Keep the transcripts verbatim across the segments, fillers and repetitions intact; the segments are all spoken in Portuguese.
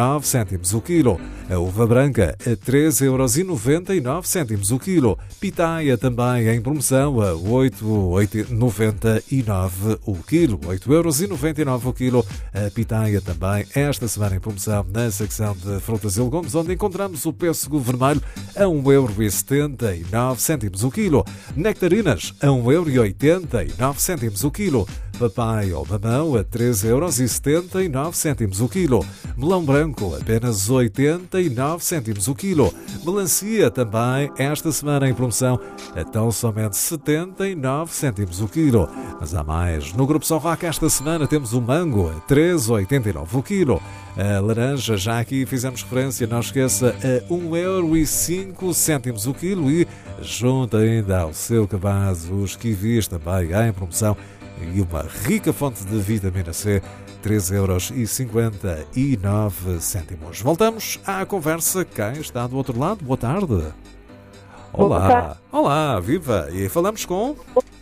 nove cêntimos o quilo. A uva branca a três euros e noventa e nove cêntimos o quilo. Pitaia também em promoção a oito euros e noventa e nove o quilo. oito euros e noventa e nove o quilo. A pitaia também esta semana em promoção na secção de frutas e legumes, onde encontramos o pêssego vermelho a um euro e setenta e nove cêntimos o quilo. Nectarinas a um euro e oitenta e nove cêntimos o quilo. Papai ou mamão a três euros e setenta e nove cêntimos o quilo. Melão branco apenas oitenta e nove cêntimos o quilo. Melancia também esta semana em promoção a tão somente setenta e nove cêntimos o quilo. Mas há mais. No Grupo São Roque esta semana temos o mango a três euros e oitenta e nove o quilo. A laranja, já aqui fizemos referência, não esqueça, a um euro e cinco cêntimos o quilo. E junto ainda ao seu cabaz os kiwis também em promoção e uma rica fonte de vitamina C, três euros e cinquenta e nove cêntimos. Voltamos à conversa. Quem está do outro lado? Boa tarde. Olá. Boa tarde. Olá, viva. E falamos com...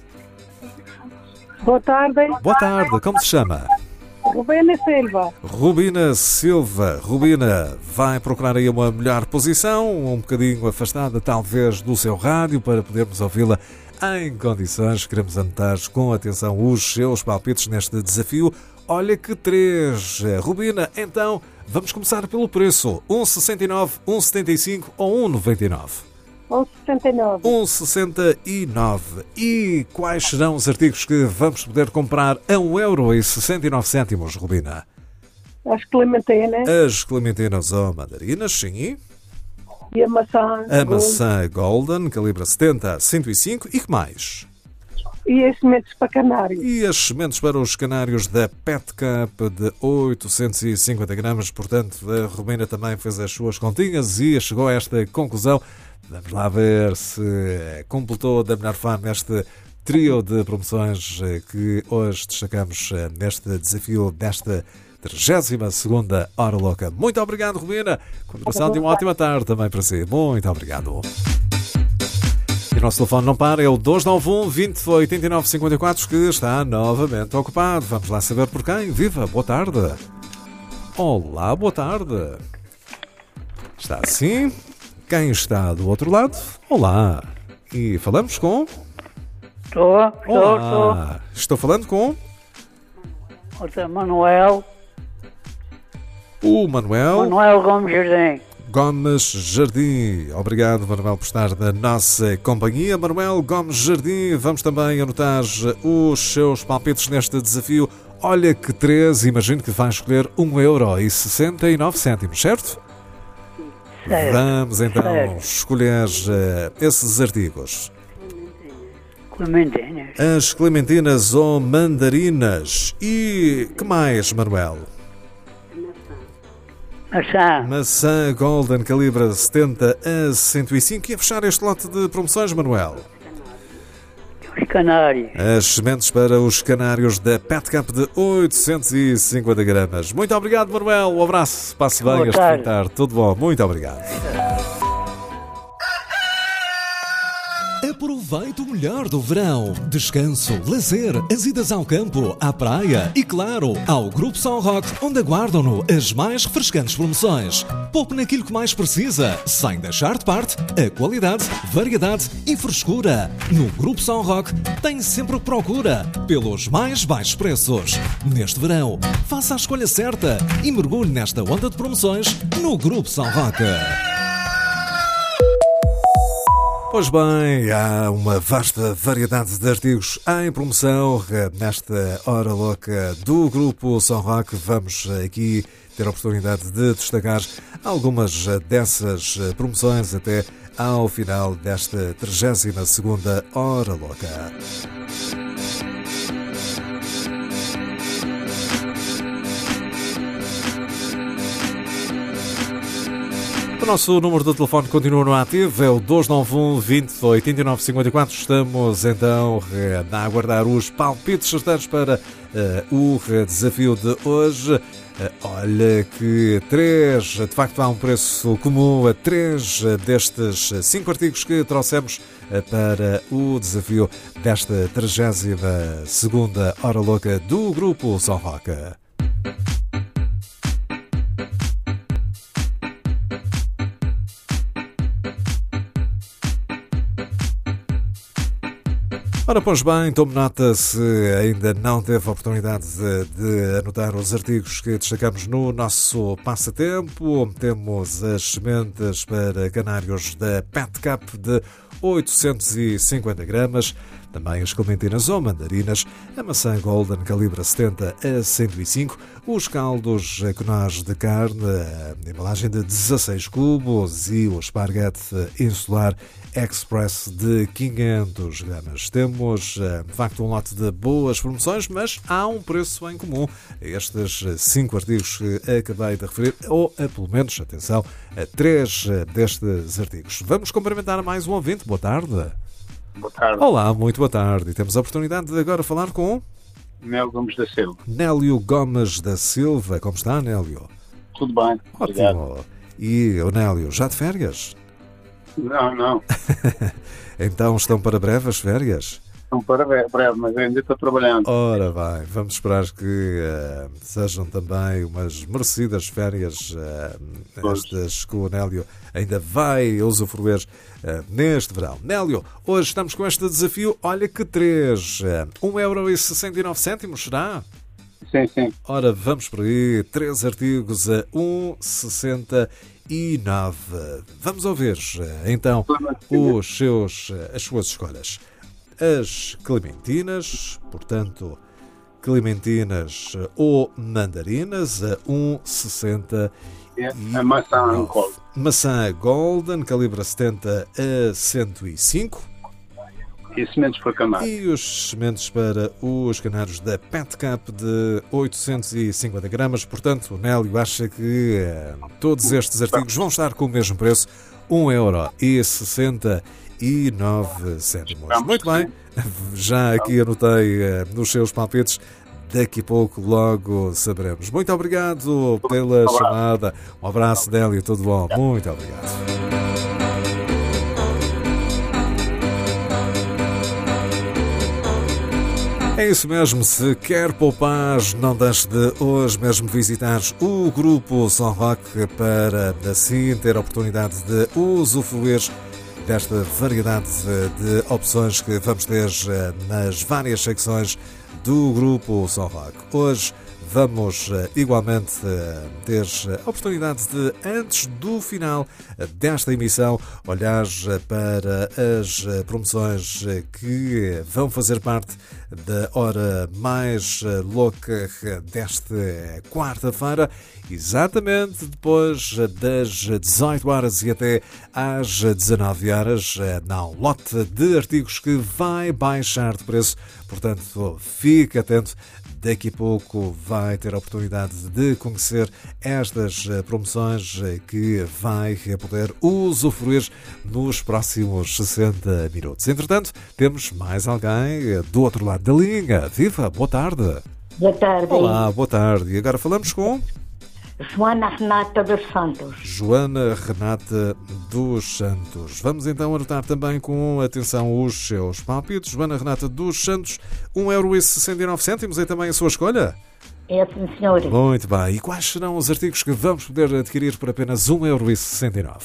Boa tarde. Boa tarde. Como se chama? Rubina Silva. Rubina Silva. Rubina, vai procurar aí uma melhor posição, um bocadinho afastada talvez do seu rádio para podermos ouvi-la em condições. Queremos anotar com atenção os seus palpites neste desafio. Olha que três. Rubina, então vamos começar pelo preço. um vírgula sessenta e nove, um vírgula setenta e cinco ou um vírgula noventa e nove? um vírgula sessenta e nove. um vírgula sessenta e nove. E quais serão os artigos que vamos poder comprar a um euro e sessenta e nove cêntimos, Rubina? As clementinas. As clementinas ou mandarinas, sim. E a maçã. A maçã Golden, calibre setenta a cento e cinco. E que mais? E as sementes para canário. E as sementes para os canários da Pet Cup de oitocentos e cinquenta gramas. Portanto, a Rubina também fez as suas continhas e chegou a esta conclusão. Vamos lá ver se completou da melhor forma este trio de promoções que hoje destacamos neste desafio desta trigésima segunda Hora Louca. Muito obrigado, Rubina. Continuação de uma ótima tarde também para si. Muito obrigado. E o nosso telefone não para, é o dois nove um, vinte, oitenta e nove, cinquenta e quatro, que está novamente ocupado. Vamos lá saber por quem. Viva, boa tarde. Olá, boa tarde. Está assim? Quem está do outro lado? Olá. E falamos com... Estou, estou, Olá. Estou falando com... estou. Manuel. O Manuel... Manuel Gomes Jardim. Gomes Jardim. Obrigado, Manuel, por estar na nossa companhia. Manuel Gomes Jardim, vamos também anotar os seus palpites neste desafio. Olha que três, imagino que vai escolher um euro e sessenta e nove cêntimos, certo? Certo. Vamos então Certo. escolher uh, esses artigos. Clementinas. As clementinas ou mandarinas. E que mais, Manuel? Maçã. Maçã Golden, calibre setenta a cento e cinco. E a fechar este lote de promoções, Manuel? Os canários. As sementes para os canários da Pet Cup de oitocentos e cinquenta gramas. Muito obrigado, Manuel. Um abraço. Passe bem Boa este tarde. fim de tarde. Tudo bom. Muito obrigado. Aproveite o melhor do verão. Descanso, lazer, as idas ao campo, à praia e, claro, ao Grupo São Roque, onde aguardam-no as mais refrescantes promoções. Poupe naquilo que mais precisa, sem deixar de parte a qualidade, variedade e frescura. No Grupo São Roque tem sempre o que procura, pelos mais baixos preços. Neste verão, faça a escolha certa e mergulhe nesta onda de promoções no Grupo São Roque. Pois bem, há uma vasta variedade de artigos em promoção nesta Hora Louca do Grupo São Roque. Vamos aqui ter a oportunidade de destacar algumas dessas promoções até ao final desta trigésima segunda Hora Louca. O nosso número de telefone continua no ativo, é o dois nove um, vinte, oitenta e nove, cinquenta e quatro. Estamos então a aguardar os palpites certeiros para uh, o desafio de hoje. Uh, olha que três, de facto há um preço comum a três destes cinco artigos que trouxemos uh, para o desafio desta trigésima segunda Hora Louca do Grupo São Roque. Ora, pois bem, tome nota se ainda não teve a oportunidade de, de anotar os artigos que destacamos no nosso passatempo. Temos as sementes para canários da Pet Cup de oitocentos e cinquenta gramas, também as clementinas ou mandarinas, a maçã Golden calibre setenta a cento e cinco, os caldos conage de carne, a embalagem de dezasseis cubos e o esparguete insular Express de quinhentos gramas. Temos, de facto, um lote de boas promoções, mas há um preço em comum a estes cinco artigos que acabei de referir, ou a, pelo menos, atenção, a três destes artigos. Vamos cumprimentar mais um ouvinte. Boa tarde. Boa tarde. Olá, muito boa tarde. E temos a oportunidade de agora falar com Nélio Gomes da Silva. Nélio Gomes da Silva. Como está, Nélio? Tudo bem, obrigado. Ótimo. E o Nélio, já de férias? Não, não. Então estão para breve as férias? Não para breve, mas ainda estou trabalhando. Ora bem, vamos esperar que uh, sejam também umas merecidas férias, uh, estas que o Nélio ainda vai usufruir uh, neste verão. Nélio, hoje estamos com este desafio, olha que três, uh, um euro e sessenta e nove cêntimos, será? Sim, sim. Ora, vamos por aí, três artigos a um e sessenta e nove. Vamos ouvir, uh, então, os seus, uh, as suas escolhas. As clementinas, portanto, clementinas ou mandarinas a um e sessenta e nove. A maçã Golden. Maçã Golden, calibre setenta a cento e cinco. E sementes para canário. E os sementes para os canários da Pet Cup de oitocentos e cinquenta gramas. Portanto, o Nélio acha que eh, todos estes artigos vão estar com o mesmo preço, um euro e sessenta e nove cêntimos. Muito bem, já aqui anotei uh, nos seus palpites, daqui a pouco logo saberemos. Muito obrigado pela chamada, um abraço, Nélio, tudo bom, muito obrigado. É isso mesmo, se quer poupar, não deixe de hoje mesmo visitar o Grupo São Roque para assim ter a oportunidade de usufruir desta variedade de opções que vamos ter nas várias secções do Grupo São Roque. Hoje vamos igualmente ter a oportunidade de, antes do final desta emissão, olhar para as promoções que vão fazer parte da hora mais louca desta quarta-feira, exatamente depois das dezoito horas e até às dezanove horas. Há um lote de artigos que vai baixar de preço, portanto fique atento. Daqui a pouco vai ter a oportunidade de conhecer estas promoções que vai poder usufruir nos próximos sessenta minutos. Entretanto, temos mais alguém do outro lado da linha. Viva, boa tarde. Boa tarde. Olá, boa tarde. E agora falamos com Joana Renata dos Santos. Joana Renata dos Santos. Vamos então anotar também com atenção os seus palpites. Joana Renata dos Santos, um euro e sessenta e nove cêntimos é também a sua escolha? É, sim, senhor. Muito bem. E quais serão os artigos que vamos poder adquirir por apenas um euro e sessenta e nove?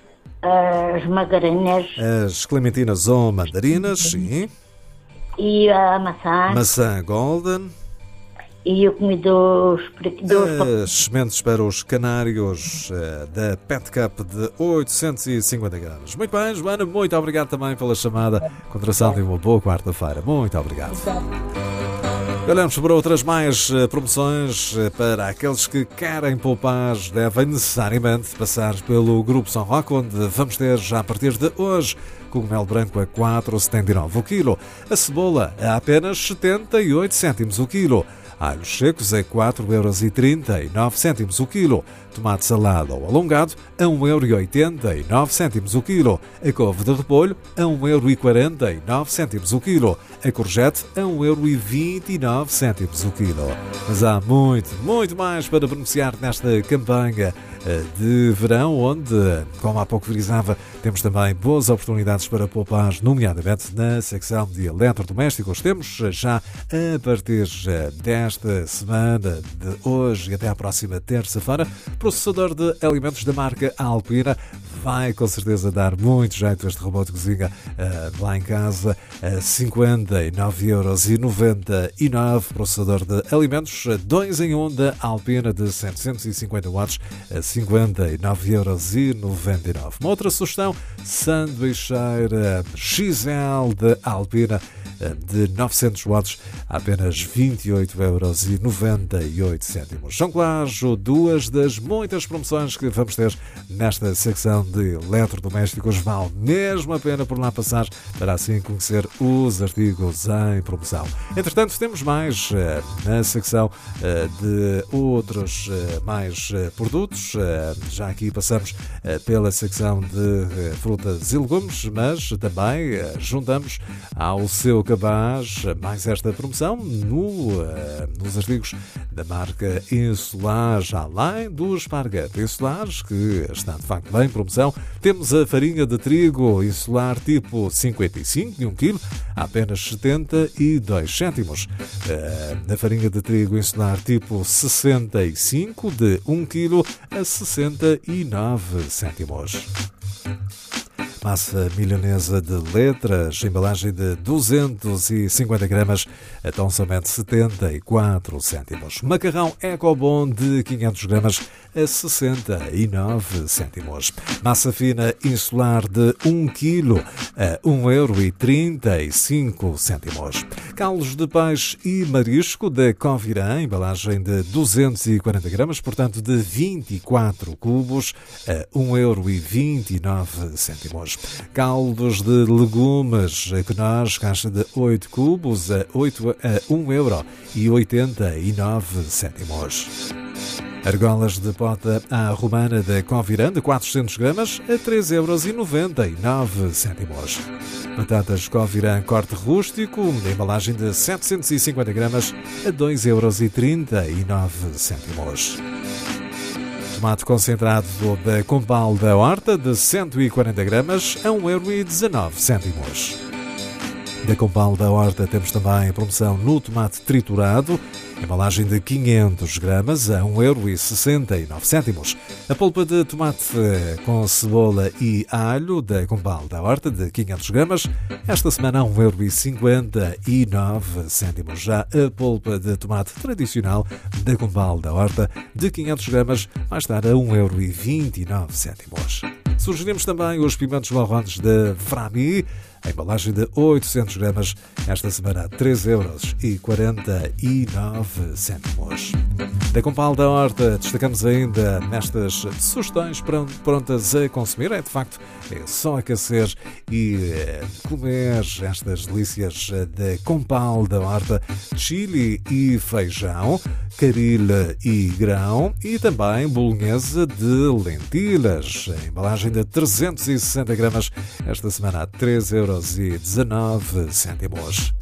As margarinas. As clementinas ou mandarinas, sim. E a maçã. Maçã Golden. E eu comi dos... dos... As sementes para os canários uh, da Pet Cup de oitocentos e cinquenta gramas. Muito bem, Joana, muito obrigado também pela chamada. Contração de uma boa quarta-feira. Muito obrigado. Olhamos para outras mais uh, promoções uh, para aqueles que querem poupar. Devem necessariamente passar pelo Grupo São Roque, onde vamos ter já a partir de hoje cogumelo branco a quatro e setenta e nove o quilo. A cebola a apenas setenta e oito cêntimos o quilo. Alhos secos a quatro euros e trinta e nove cêntimos o quilo. Tomate salado ou alongado a um euro e oitenta e nove cêntimos o quilo. A couve de repolho a um euro e quarenta e nove cêntimos o quilo. A courgette a um euro e vinte e nove cêntimos o quilo. Mas há muito, muito mais para beneficiar nesta campanha de verão, onde, como há pouco frisava, temos também boas oportunidades para poupar, nomeadamente na secção de eletrodomésticos. Temos já a partir desta semana, de hoje e até à próxima terça-feira, processador de alimentos da marca Alpina vai com certeza dar muito jeito este robô de cozinha uh, lá em casa. Uh, cinquenta e nove euros e noventa e nove, processador de alimentos dois em um da Alpina de setecentos e cinquenta watts, a cinquenta e nove euros e noventa e nove. Uma outra sugestão, sanduicheira X L da Alpina de novecentos watts, a apenas vinte e oito euros e noventa e oito cêntimos. São, claro, duas das muitas promoções que vamos ter nesta secção de eletrodomésticos. Vale mesmo a pena por lá passar para assim conhecer os artigos em promoção. Entretanto, temos mais na secção de outros mais produtos. Já aqui passamos pela secção de frutas e legumes, mas também juntamos ao seu cabaz mais esta promoção no, nos artigos da marca Insolares. Além do esparguete Insolares, que está de facto bem em promoção, temos a farinha de trigo Insolar tipo cinquenta e cinco de um quilo a apenas setenta e dois cêntimos. A farinha de trigo Insolar tipo sessenta e cinco de um quilo a sessenta e nove cêntimos. Massa milanesa de letras, embalagem de duzentos e cinquenta gramas, a tão somente setenta e quatro cêntimos. Macarrão Ecobon de quinhentos gramas, a sessenta e nove cêntimos. Massa fina insular de um quilo, a um euro e trinta e cinco cêntimos. Caldos de peixe e marisco da Covirã, embalagem de duzentos e quarenta gramas, portanto de vinte e quatro cubos, a um euro e vinte e nove cêntimos. Caldos de legumes Equinós, caixa de oito cubos, a, um euro e oitenta e nove cêntimos. Argolas de pota à romana da Covirã, de quatrocentos gramas, a três euros e noventa e nove cêntimos. Batatas Covirã corte rústico, embalagem de setecentos e cinquenta gramas, a dois euros e trinta e nove cêntimos. Tomate concentrado da Compal da Horta, de cento e quarenta gramas, a um euro e dezanove cêntimos. Da Compal da Horta temos também a promoção no tomate triturado, embalagem de quinhentos gramas, a um euro e sessenta e nove cêntimos. A polpa de tomate com cebola e alho da Compal da Horta, de quinhentos gramas, esta semana a um euro e cinquenta e nove cêntimos. Já a polpa de tomate tradicional da Compal da Horta, de quinhentos gramas, vai estar a um euro e vinte e nove cêntimos. Sugerimos também os pimentos marrons da Frami, a embalagem de oitocentos gramas, esta semana a três euros e quarenta e nove cêntimos. Da Compal da Horta, destacamos ainda nestas sugestões prontas a consumir. É de facto é só aquecer e é, comer estas delícias da Compal da Horta: chili e feijão, caril e grão e também bolonhesa de lentilhas. A embalagem de trezentos e sessenta gramas, esta semana a três euros e dezanove cêntimos.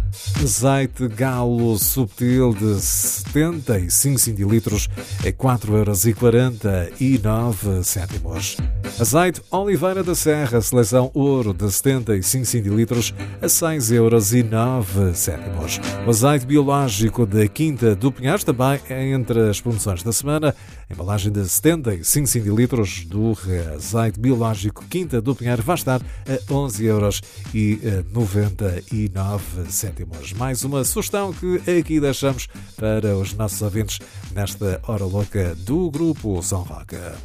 Azeite Galo Subtil de setenta e cinco centilitros a quatro euros e quarenta e nove cêntimos. Azeite Oliveira da Serra Seleção Ouro de setenta e cinco centilitros a seis euros e nove cêntimos. O azeite biológico da Quinta do Pinhais também é entre as promoções da semana. Embalagem de setenta e cinco centilitros do azeite biológico Quinta do Pinheiro vai estar a onze euros e noventa e nove cêntimos. Mais uma sugestão que aqui deixamos para os nossos ouvintes nesta hora louca do Grupo São Roca.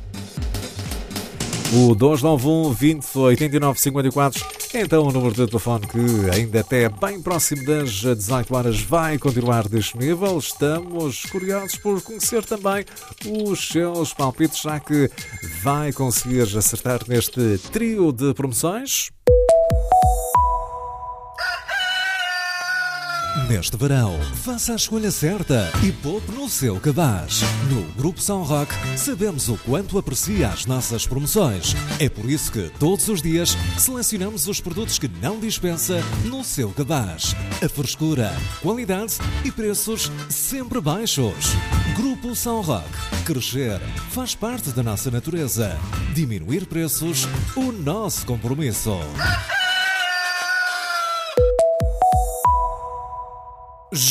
O dois nove um, vinte, oitenta e nove, cinquenta e quatro é então o número de telefone que ainda até bem próximo das dezoito horas vai continuar disponível. Estamos curiosos por conhecer também os seus palpites, já que vai conseguir acertar neste trio de promoções. Neste verão, faça a escolha certa e poupe no seu cabaz. No Grupo São Roque, sabemos o quanto aprecia as nossas promoções. É por isso que, todos os dias, selecionamos os produtos que não dispensa no seu cabaz. A frescura, qualidade e preços sempre baixos. Grupo São Roque. Crescer faz parte da nossa natureza. Diminuir preços, o nosso compromisso.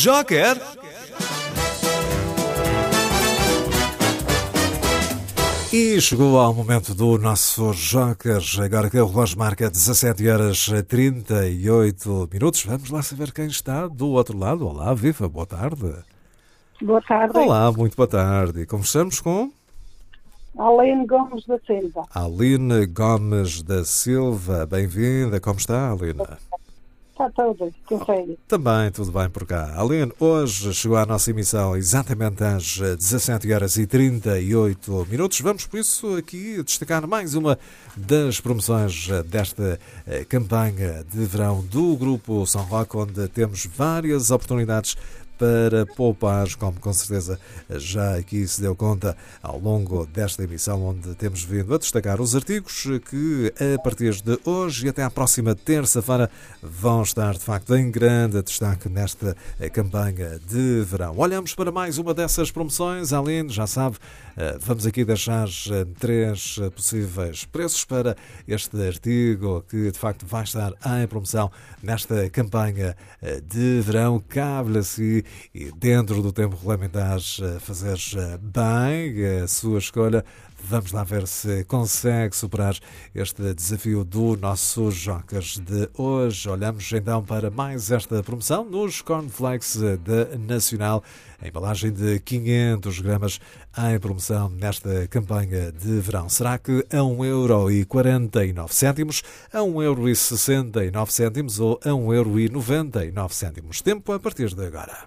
Joker E chegou ao momento do nosso Jokers, agora que o relógio marca dezassete horas e trinta e oito minutos. Vamos lá saber quem está do outro lado. Olá, viva, boa tarde. Boa tarde. Olá, muito boa tarde. Conversamos com... Aline Gomes da Silva. Aline Gomes da Silva. Bem-vinda. Como está, Aline? Está tudo, confere. Também tudo bem por cá. Aline, hoje chegou à nossa emissão exatamente às dezassete horas e trinta e oito minutos. Vamos, por isso, aqui destacar mais uma das promoções desta campanha de verão do Grupo São Roque, onde temos várias oportunidades para poupar, como com certeza já aqui se deu conta ao longo desta emissão, onde temos vindo a destacar os artigos que a partir de hoje e até à próxima terça-feira vão estar de facto em grande destaque nesta campanha de verão. Olhamos para mais uma dessas promoções. Aline, já sabe, vamos aqui deixar três possíveis preços para este artigo que de facto vai estar em promoção nesta campanha de verão. Cabe-lhe assim e dentro do tempo regulamentar fazer bem a sua escolha. Vamos lá ver se consegue superar este desafio do nosso Jokers de hoje. Olhamos então para mais esta promoção nos Cornflakes da Nacional, a embalagem de quinhentos gramas em promoção nesta campanha de verão. Será que a um euro e quarenta e nove cêntimos, a um euro e sessenta e nove cêntimos ou a um euro e noventa e nove cêntimos? Tempo a partir de agora.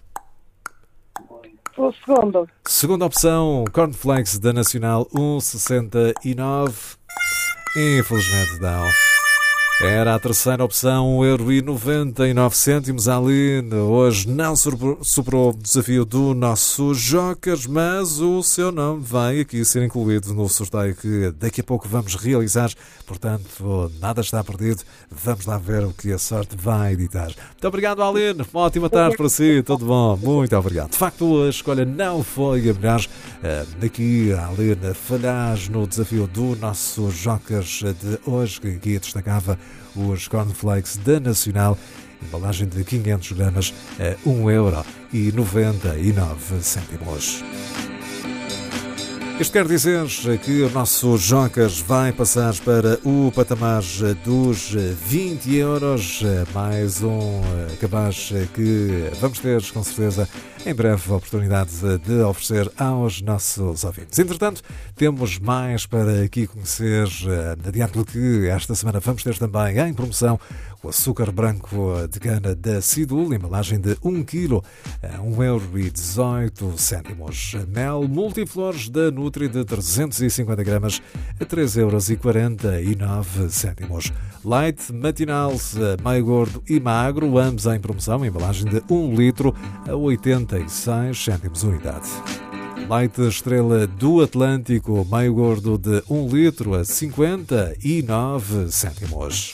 O segundo. Segunda opção, Cornflakes da Nacional, um euro e sessenta e nove. Infelizmente não. Era a terceira opção, um euro e noventa e nove cêntimos. Aline hoje não superou o desafio do nosso Jokers, mas o seu nome vai aqui ser incluído no sorteio que daqui a pouco vamos realizar. Portanto, nada está perdido. Vamos lá ver o que a sorte vai editar. Muito obrigado, Aline. Uma ótima tarde para si. Tudo bom? Muito obrigado. De facto, a escolha não foi a melhor. Daqui, a Aline falhas no desafio do nosso Jokers de hoje, que aqui destacava os Cornflakes da Nacional, embalagem de quinhentos gramas a um euro e noventa e nove cêntimos. Isto quer dizer que o nosso Jokers vai passar para o patamar dos vinte euros, mais um cabaz que vamos ter, com certeza, em breve a oportunidade de oferecer aos nossos ouvintes. Entretanto, temos mais para aqui conhecer, adiante do que esta semana vamos ter também em promoção o açúcar branco de cana da Sidul, embalagem de um quilo a um euro e dezoito cêntimos. Mel multiflores da Nutri de trezentos e cinquenta gramas a três euros e quarenta e nove cêntimos. Leite matinal meio gordo e magro, ambos em promoção, embalagem de um litro a oitenta e seis cêntimos unidade. Leite Estrela do Atlântico meio gordo de um litro a cinquenta e nove cêntimos.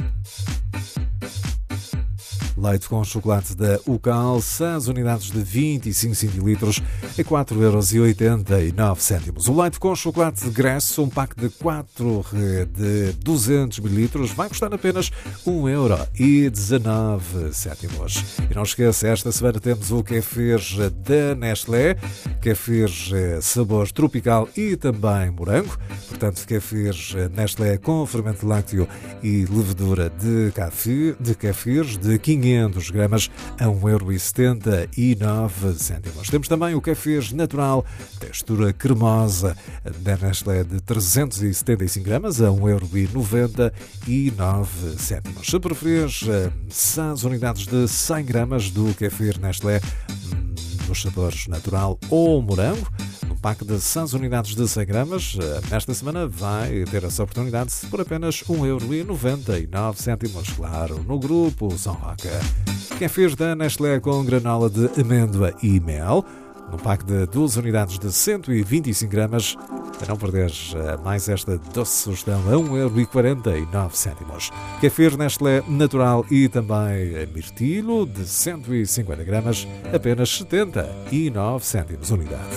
Leite com chocolate da Ucal, seis unidades de vinte e cinco centilitros a quatro euros e oitenta e nove cêntimos. O leite com chocolate de Gresso, um pack de quatro de duzentos mililitros, vai custar apenas um euro e dezanove cêntimos. E não esqueça, esta semana temos o Kefir da Nestlé, Kefir sabor tropical e também morango. Portanto, Kefir Nestlé com fermento lácteo e levedura de kefir, de kefirs de quinhentos gramas a um euro e setenta e nove cêntimos. Temos também o kefir natural, textura cremosa da Nestlé de trezentos e setenta e cinco gramas a um euro e noventa e nove cêntimos. Se preferir, seis unidades de cem gramas do kefir Nestlé nos sabores natural ou morango, no pack de seis unidades de cem gramas, nesta semana vai ter essa oportunidade por apenas um euro e noventa e nove cêntimos, claro, no Grupo São Roque. Kefir da Nestlé com granola de amêndoa e mel, no pack de duas unidades de cento e vinte e cinco gramas, para não perderes mais esta doce sugestão a um euro e quarenta e nove cêntimos. Kefir Nestlé natural e também mirtilo de cento e cinquenta gramas, apenas setenta e nove cêntimos unidade.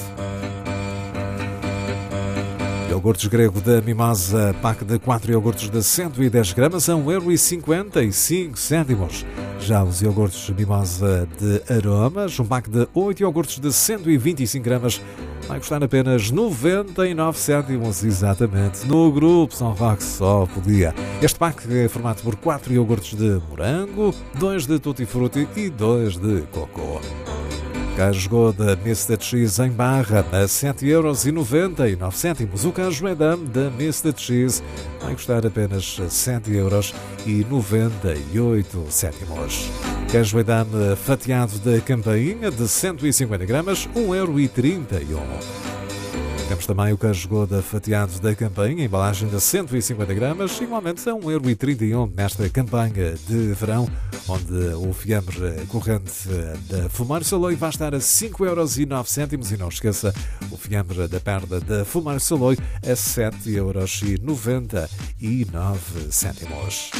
Iogurtes grego da Mimosa, pack de quatro iogurtes de cento e dez gramas a um euro e cinquenta e cinco cêntimos. Já os iogurtes Mimosa de aromas, um pack de oito iogurtes de cento e vinte e cinco gramas, vai custar apenas noventa e nove cêntimos, exatamente, no Grupo São Roque, só podia. Este pack é formado por quatro iogurtes de morango, dois de tutti frutti e dois de cocô. Queijo Gouda Mister Cheese em barra a sete euros e noventa e nove cêntimos. O queijo Edam da Mister Cheese vai custar apenas sete euros e noventa e oito cêntimos. Queijo Edam fatiado da Campainha de cento e cinquenta gramas, um euro e trinta e um. Temos também o queijo Gouda fatiado da Campainha, embalagem de cento e cinquenta gramas, igualmente a um euro e trinta e um nesta campanha de verão, onde o fiambre corrente da Fumeiro Saloi vai estar a cinco euros e nove cêntimos e não esqueça o fiambre da perda da Fumeiro Saloi a sete euros e noventa e nove cêntimos.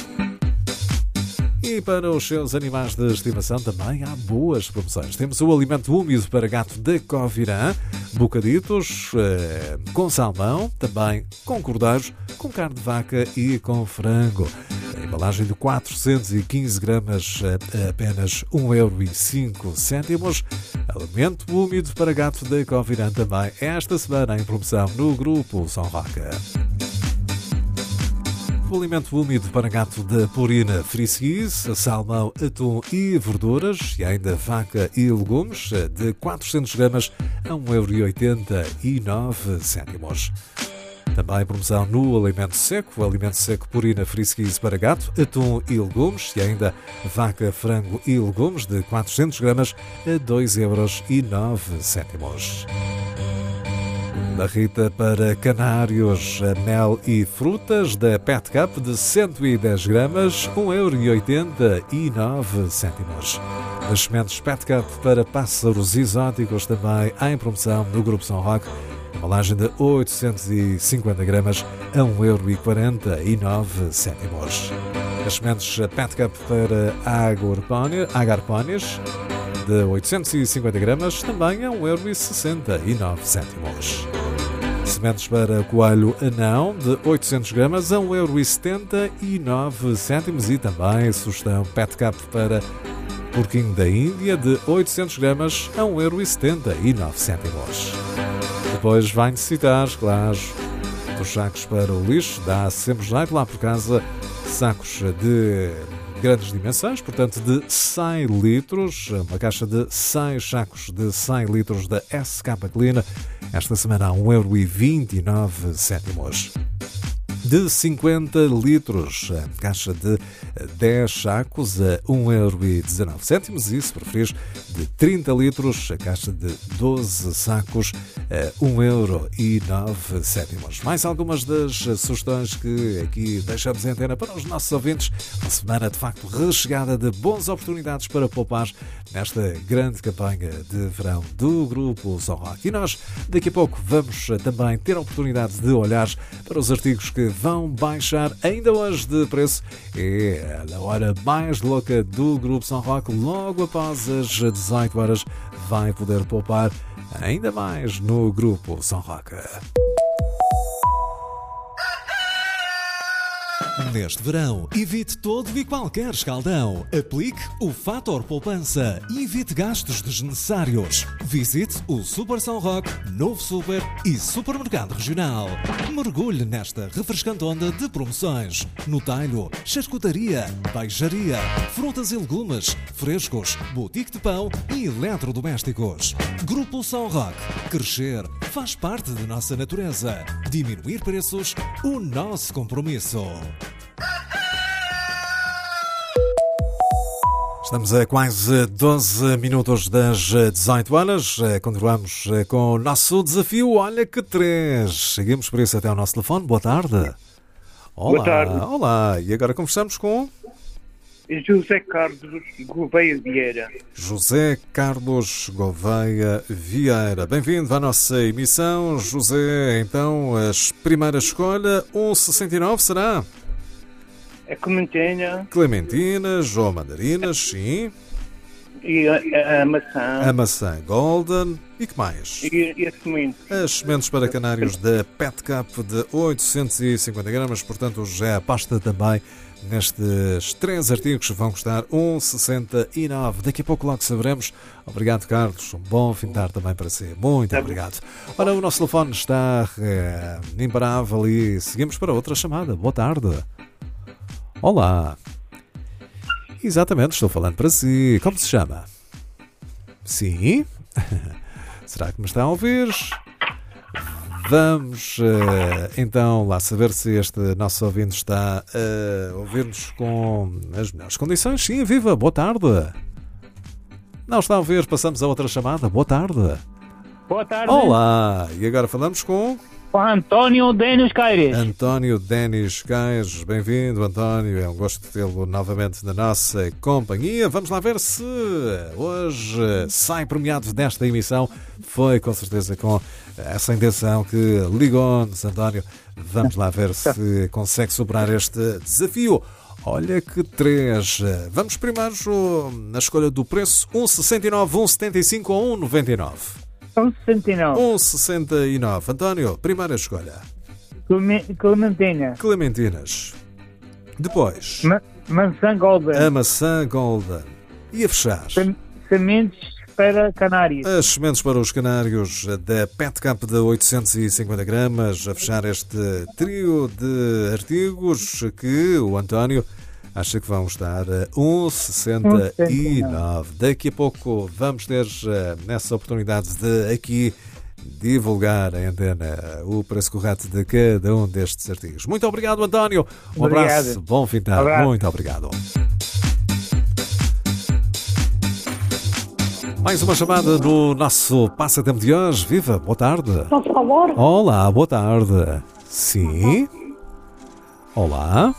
E para os seus animais de estimação também há boas promoções. Temos o alimento úmido para gato da Covirã, bocaditos eh, com salmão, também com cordeiros, com carne de vaca e com frango. A embalagem de quatrocentos e quinze gramas a apenas um euro e cinco cêntimos. Alimento úmido para gato da Covirã também esta semana em promoção no Grupo São Roque. O alimento úmido para gato da Purina Friskies, salmão, atum e verduras e ainda vaca e legumes de quatrocentos gramas a um euro e oitenta e nove cêntimos. Também promoção no alimento seco, o alimento seco Purina Friskies para gato, atum e legumes e ainda vaca, frango e legumes de quatrocentos gramas a dois euros e nove cêntimos. Da Rita para canários, mel e frutas da Pet Cup de cento e dez gramas, um euro e oitenta e nove cêntimos. As sementes Pet Cup para pássaros exóticos também em promoção no Grupo São Roque, embalagem de oitocentos e cinquenta gramas a um euro e quarenta e nove cêntimos. As sementes Pet Cup para agarpónias de oitocentos e cinquenta gramas também a um euro e sessenta e nove cêntimos. Sementes para coelho anão de oitocentos gramas a um euro e setenta e nove cêntimos e também sugestão Pet Cup para porquinho da Índia de oitocentos gramas a um euro e setenta e nove cêntimos. Depois vai necessitar, claro, dos sacos para o lixo, dá sempre jeito lá por casa, sacos de grandes dimensões, portanto de cem litros, uma caixa de seis sacos de cem litros da S K Clean, esta semana a um euro e vinte e nove cêntimos. De cinquenta litros, a caixa de dez sacos a um euro e dezanove cêntimos e, se preferires, de trinta litros, a caixa de doze sacos a um euro e nove cêntimos. Mais algumas das sugestões que aqui deixamos em antena para os nossos ouvintes. Uma semana, de facto, rechegada de boas oportunidades para poupar nesta grande campanha de verão do Grupo São Roque. E nós, daqui a pouco, vamos também ter a oportunidade de olhar para os artigos que vão baixar ainda hoje de preço. É a hora mais louca do Grupo São Roque. Logo após as dezoito horas vai poder poupar ainda mais no Grupo São Roque. Neste verão, evite todo e qualquer escaldão. Aplique o Fator Poupança e evite gastos desnecessários. Visite o Super São Roque, Novo Super e Supermercado Regional. Mergulhe nesta refrescante onda de promoções. No talho, charcutaria, peixaria, frutas e legumes, frescos, boutique de pão e eletrodomésticos. Grupo São Roque. Crescer faz parte de nossa natureza. Diminuir preços, o nosso compromisso. Estamos a quase doze minutos das dezoito horas. Continuamos com o nosso desafio. Olha que três. Seguimos por isso até ao nosso telefone. Boa tarde. Olá. Boa tarde. Olá. E agora conversamos com José Carlos Gouveia Vieira. José Carlos Gouveia Vieira. Bem-vindo à nossa emissão. José, então, a primeira escolha, um vírgula sessenta e nove, será? A Clementina. Clementinas ou mandarinas, sim. e a, a maçã A maçã Golden. E que mais? e, e a semente. As sementes para canários da Pet Cup de oitocentos e cinquenta gramas, portanto já a pasta também nestes três artigos vão custar um vírgula sessenta e nove. Daqui a pouco logo saberemos. Obrigado, Carlos. Um bom fim de tarde também para si. Muito obrigado. Ora, o nosso telefone está é, imparável e seguimos para outra chamada. Boa tarde. Olá. Exatamente, estou falando para si. Como se chama? Sim? Será que me está a ouvir? Vamos uh, então lá saber se este nosso ouvinte está a ouvir-nos com as melhores condições. Sim, viva, boa tarde. Não está a ouvir, passamos a outra chamada. Boa tarde. Boa tarde. Olá, e agora falamos com António Denis Caires. António Denis Caires. Bem-vindo, António. É um gosto de tê-lo novamente na nossa companhia. Vamos lá ver se hoje sai premiado desta emissão. Foi com certeza com essa intenção que ligou-nos, António. Vamos lá ver se consegue superar este desafio. Olha que três. Vamos primeiro na escolha do preço: um vírgula sessenta e nove, um vírgula setenta e cinco ou um vírgula noventa e nove? um vírgula sessenta e nove. um vírgula sessenta e nove. António, primeira escolha. Clementina. Clementinas. Depois, Ma maçã Golden. a maçã Golden. E a fechar, Sem sementes para canários. as sementes para os canários da Pet Cup de oitocentos e cinquenta gramas. A fechar este trio de artigos que o António acha que vão estar a um vírgula sessenta e nove. Daqui a pouco vamos ter nessa oportunidade de aqui divulgar em antena o preço correto de cada um destes artigos. Muito obrigado, António. Um Obrigado. abraço, bom fim de tarde. Abraço. Muito obrigado. Mais uma chamada no nosso passatempo de hoje. Viva, boa tarde. Por favor. Olá, boa tarde. Sim? Olá?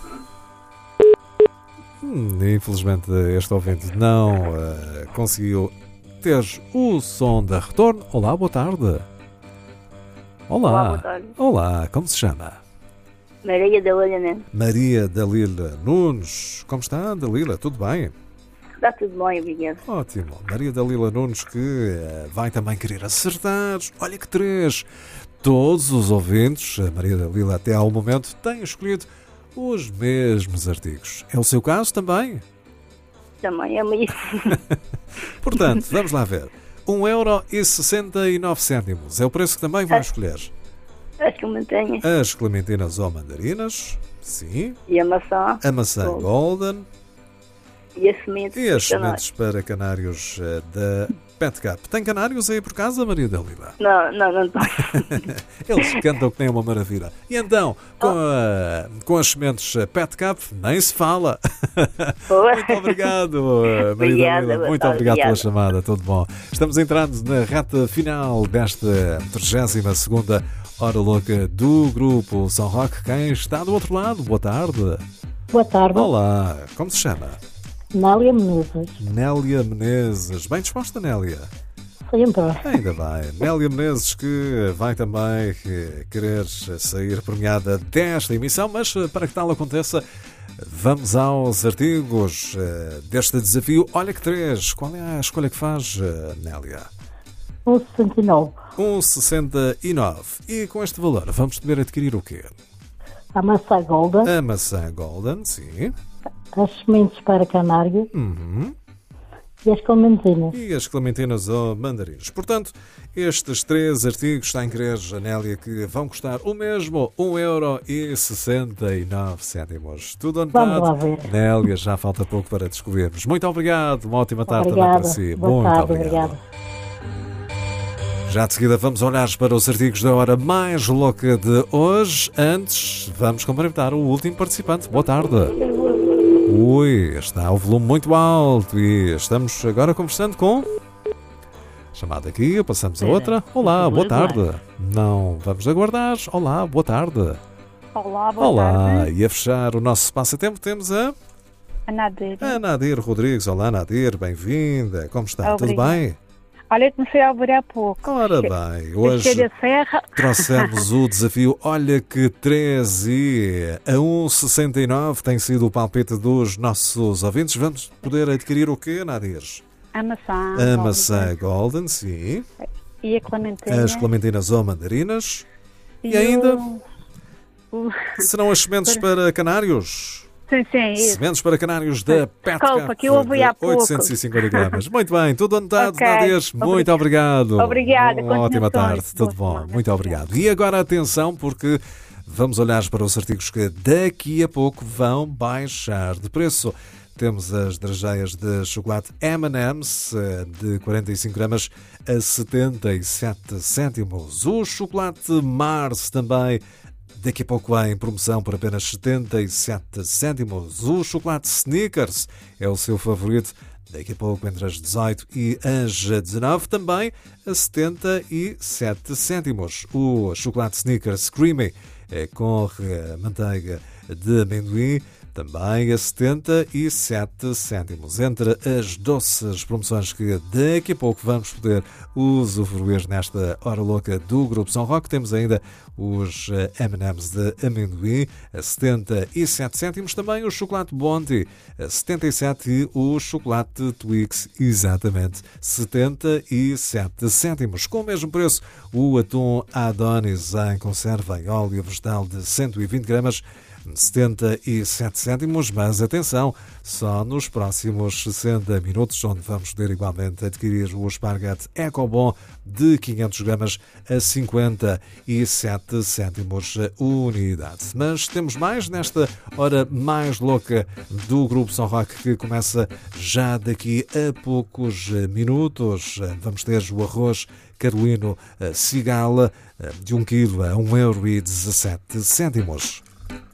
Hum, infelizmente este ouvinte não uh, conseguiu ter o som de retorno. Olá, boa tarde. Olá. Olá, boa tarde. Olá, como se chama? Maria da Olha Nunes. Maria Dalila Nunes. Como está, Dalila? Tudo bem? Está tudo bem, obrigado. Ótimo. Maria Dalila Nunes que uh, vai também querer acertar. Olha que três. Todos os ouvintes, a Maria Dalila até ao momento, têm escolhido os mesmos artigos. É o seu caso também? Também é muito. Portanto, vamos lá ver. um euro e sessenta e nove cêntimos. É o preço que também vai escolher. Acho que mantenho. As clementinas ou mandarinas. Sim. E a maçã. A maçã Golden. Golden. E a semente. E as de canário. sementes para canários eh, da Pet Cup. Tem canários aí por casa, Maria Dalila? Não, não, não estou. Eles cantam que nem uma maravilha. E então, com, a, com as sementes Pet Cup, nem se fala. Muito obrigado, Maria Obrigada, Dalila. boa Muito tarde, obrigado pela obrigada. chamada. Tudo bom. Estamos entrando na reta final desta trigésima segunda Hora Louca do Grupo São Roque. Quem está do outro lado? Boa tarde. Boa tarde, Olá. Como se chama? Nélia Menezes. Nélia Menezes. Bem disposta, Nélia? Sempre. Ainda bem. Nélia Menezes que vai também querer sair premiada desta emissão, mas para que tal aconteça, vamos aos artigos deste desafio. Olha que três. Qual é a escolha que faz, Nélia? um vírgula sessenta e nove. um vírgula sessenta e nove. E com este valor vamos poder adquirir o quê? A maçã Golden. A maçã Golden, sim. As sementes para canário. Uhum. E as clementinas. E as clementinas ou mandarinas. Portanto, estes três artigos está em querer, Nélia, que vão custar o mesmo um euro e sessenta e nove cêntimos. Tudo anotado. Vamos lá ver. Nélia, já falta pouco para descobrirmos. Muito obrigado. Uma ótima tarde Obrigada. também para si. Boa Muito tarde, obrigado. obrigada. Já de seguida vamos olhar para os artigos da hora mais louca de hoje. Antes, vamos cumprimentar o último participante. Boa tarde. Ui, está o volume muito alto e estamos agora conversando com... Chamada aqui, passamos a outra. Olá, boa tarde. Não, vamos aguardar. Olá, boa tarde. Olá, boa Olá, tarde. e a fechar o nosso passatempo temos a... A Nadir. A Nadir Rodrigues. Olá, Nadir, bem-vinda. Como está? Tudo Obrigada. bem? Olha, eu comecei a ouvir há pouco. Ora bem, hoje... Cheia da serra. Trouxemos o desafio, olha que três e a um vírgula sessenta e nove tem sido o palpite dos nossos ouvintes. Vamos poder adquirir o quê, Nadir? A maçã. A Golden. maçã Golden, sim. E a clementina. As clementinas ou mandarinas. E, E ainda o- o- serão as sementes para canários. Sim, sim, isso. Sementes para canários da Pet Desculpa, Cap que eu ouvi há de pouco. oitocentos e cinquenta gramas. Muito bem, tudo anotado, Ok. Nadias. Muito obrigado. Obrigada, Uma ótima tarde, continuações. tudo Boa bom. semana. Muito obrigado. E agora atenção, porque vamos olhar para os artigos que daqui a pouco vão baixar de preço. Temos as drageias de chocolate M and M's de quarenta e cinco gramas a setenta e sete cêntimos. O chocolate Mars também daqui a pouco em promoção por apenas setenta e sete cêntimos. O chocolate Snickers é o seu favorito. Daqui a pouco entre as dezoito e as dezanove também a setenta e sete cêntimos. O chocolate Snickers Creamy é com manteiga de amendoim também a setenta e sete cêntimos. Entre as doces promoções que daqui a pouco vamos poder usufruir nesta hora louca do Grupo São Roque, temos ainda os M and M's de amendoim a setenta e sete cêntimos, também o chocolate Bounty a setenta e sete e o chocolate Twix exatamente setenta e sete cêntimos. Com o mesmo preço, o atum Adonis em conserva em óleo vegetal de cento e vinte gramas setenta e sete cêntimos, mas atenção, só nos próximos sessenta minutos, onde vamos poder igualmente adquirir o esparguete Ecobon de quinhentos gramas a cinquenta e sete cêntimos a unidade. Mas temos mais nesta hora mais louca do Grupo São Roque, que começa já daqui a poucos minutos. Vamos ter o arroz carolino Cigala de um quilo a um euro e dezassete cêntimos.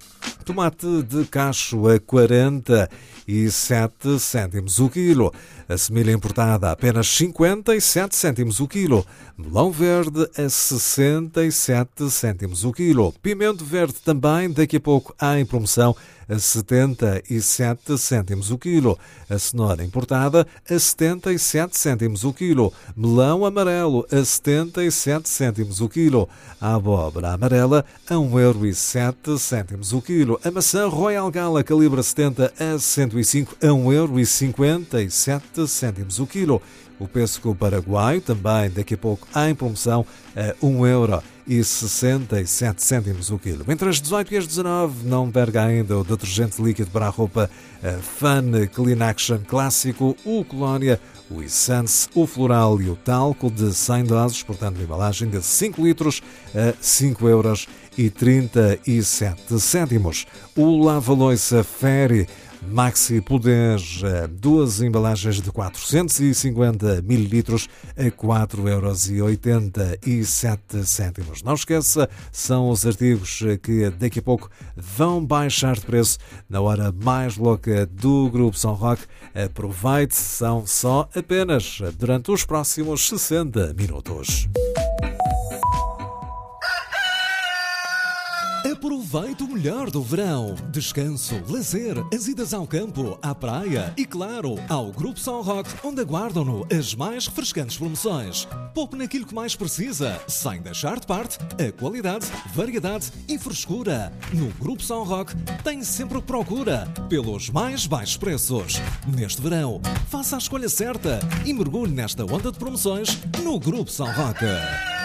Tomate de cacho a quarenta e sete cêntimos o quilo. A semilha importada a apenas cinquenta e sete cêntimos o quilo. Melão verde a sessenta e sete cêntimos o quilo. Pimento verde também daqui a pouco em promoção a setenta e sete cêntimos o quilo. A cenoura importada a setenta e sete cêntimos o quilo. Melão amarelo a setenta e sete cêntimos o quilo. A abóbora amarela a um euro e sete cêntimos o quilo. A maçã Royal Gala calibre setenta a cento e cinco a um euro e cinquenta e sete cêntimos o quilo. O pêssego paraguaio também daqui a pouco em promoção a um euro e sessenta e sete cêntimos o quilo. Entre as dezoito e as dezanove não perca ainda o detergente líquido para a roupa Fun Clean Action clássico, o Colónia, o Essence, o Floral e o Talco de cem doses, portanto embalagem de cinco litros a cinco euros e trinta e sete cêntimos. O lava-loiça Fairy Maxi Poder, duas embalagens de quatrocentos e cinquenta mililitros a quatro euros e oitenta e sete cêntimos. Não esqueça, são os artigos que daqui a pouco vão baixar de preço na hora mais louca do Grupo São Roque. Aproveite, são só apenas durante os próximos sessenta minutos. Aproveite o melhor do verão. Descanso, lazer, as idas ao campo, à praia e, claro, ao Grupo São Roque, onde aguardam-no as mais refrescantes promoções. Poupe naquilo que mais precisa, sem deixar de parte a qualidade, variedade e frescura. No Grupo São Roque tem sempre o que procura, pelos mais baixos preços. Neste verão, faça a escolha certa e mergulhe nesta onda de promoções no Grupo São Roque.